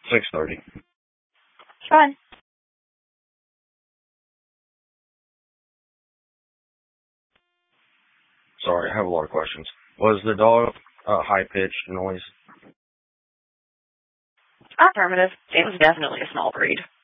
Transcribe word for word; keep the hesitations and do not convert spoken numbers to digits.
six thirty. Fine. Sorry, I have a lot of questions. Was the dog uh, high-pitched noise? Affirmative. It was definitely a small breed.